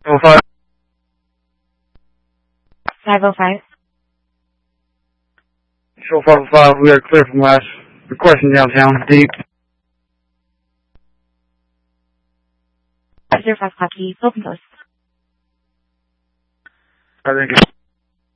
505. 505. Show 505, we are clear from last requesting downtown. Deep. 505 copy. Open post. I think it's